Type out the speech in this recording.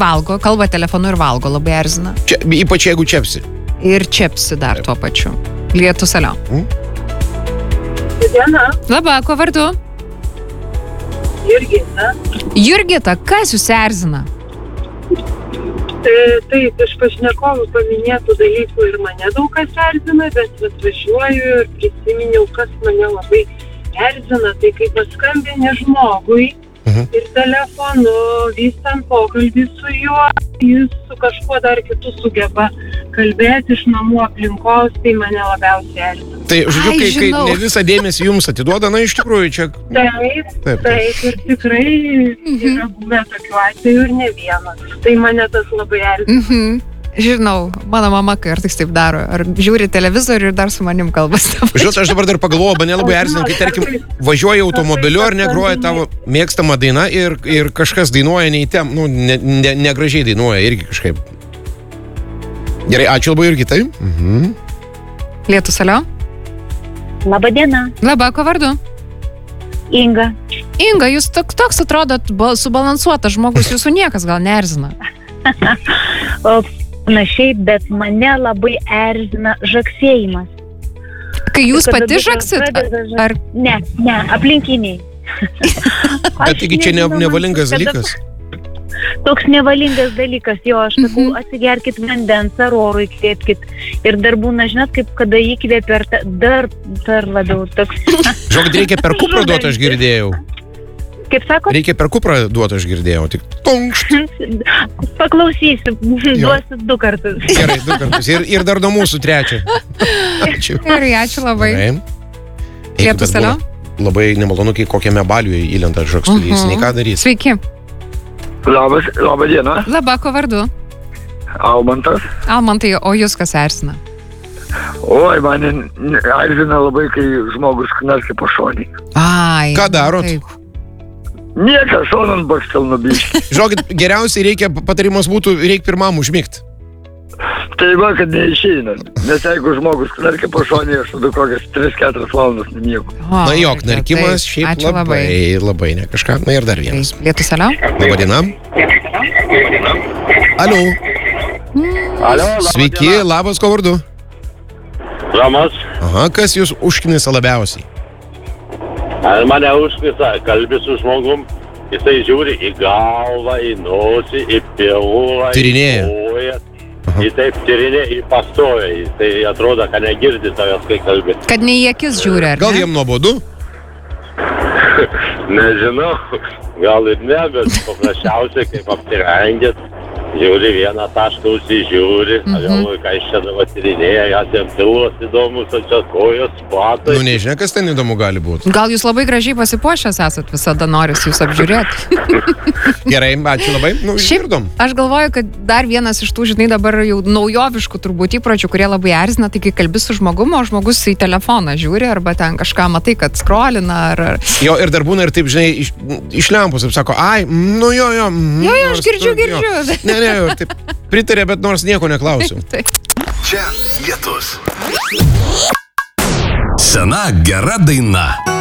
valgo, kalba telefonu ir valgo, labai erzina. Ypač jeigu čepsi. Ir čepsi dar tuo pačiu. Lietus, alio. Diena, Labą, kuo vardu? Jurgita. Jurgita, kas jūs erzina? Taip, iš pašnekovų paminėtų dalykų ir mane daug kas erzina, bet atvažiuoju ir prisiminiau, kas mane labai erzina. Tai kai paskambini žmogui ir telefonu, vystant pokalbį su juo, jis su kažkuo dar kitu sugeba kalbėti iš namų aplinkos, tai mane labiausiai erzina. Tai, žodžiu, kai ne visą dėmesį jums atiduoda, na, iš tikrųjų, čia... Taip, ir tikrai yra buvę tokių atvejų ir ne vienas. Tai mane tas labai erzina. Žinau, mano mama kartais taip daro. Ar žiūri televizorių ir dar su manim kalbas. Žinot, aš dabar dar pagalvoju, mane labai erzina, kai, tarkim, važiuoji automobiliu ar negroja tavo mėgstama daina ir kažkas dainuoja negražiai dainuoja irgi kažkaip. Gerai, ačiū labai irgi, tai. Lietus, alio. Labą dieną. Labą, kuo vardu? Inga. Inga, jūs toks atrodot subalansuotas žmogus, jūsų niekas gal neerzina. Panašiai, bet mane labai erzina žaksėjimas. Kai jūs pati žaksit? Ar... Ne, aplinkiniai. Bet taigi čia nevalingas dalykas? Toks nevalingas dalykas, jo, aš sakau, atsigerkit vandens, ar oro įkvėpkit. Ir dar būna, žinot, kaip kada įkvėpia, dar labiau toks. Žinokit, reikia per kuprą duoti, aš girdėjau. Kaip sako? Reikia per kuprą duoti, aš girdėjau. Tik tonkšt. Paklausysiu, duosiu 2 kartus. Gerai, 2 kartus. Ir dar nuo mūsų 3. Ačiū. Gerai, ačiū labai. Lietus, alio. Labai nemalonu, kai kokiame baliuje įlenda žakstulys. Nei ką darys. Sveiki. Labą dieną. Labą, kuo vardu? Almantas. Almantai, o jūs kas erzina? Oi, mane erzina labai, kai žmogus knarkia po šonį. Ai. Ką darot? Taip. Niekas šonan bakstel nubišti. Žinokit, geriausiai patarimas būtų, reikia pirmam užmigti. Tai va, kad neišeina. Nes jeigu žmogus knarkia po šonį, aš tada kokias 3-4 valandas nemiegu. Na jo, knarkimas šiaip labai ne kažką. Na ir dar vienas. Lietus, alio. Labą dieną. Alio. Sveiki, labas, kuo vardu? Ramas. Aha, kas jūs užknisa labiausiai? Mane užknisa, kalbi su žmogum, jisai žiūri į galvą, į nosį, į pilvą, Tyrinėja. į koją. Jis taip tyrinėja, į pastoja. Tai atrodo, kad negirdi tavęs, kai kalbi. Kad ne į akis žiūri, ar ne? Gal jiem nuobodu? Nežinau, gal ir ne, bet paprasčiausiai, kaip apsirengėt, žiūri vieną tašką, užsižiūri, galvoju, ką iš čia dabar tyrinėja, jam pilvas įdomus, o čia kojos, batai. Nu, nežinia, kas ten įdomu gali būti. Gal jūs labai gražiai pasipuošęs esat, visada noris jūs apžiūrėti. Gerai, ačiū labai. Nu, išgirdom. Aš galvoju, kad dar vienas iš tų, žinai, dabar jau naujoviškų turbūt įpročių, kurie labai erzina, tai kai kalbi su žmogumu, o žmogus į telefoną žiūri, arba ten kažką matai, kad scrollina, ar... Jo, ir dar būna ir taip, žinai, iš lempos, taip sako, ai, nu jo. Jo, aš girdžiu. Ne, taip pritarė, bet nors nieko neklausiu. Čia Lietus. Sena gera daina.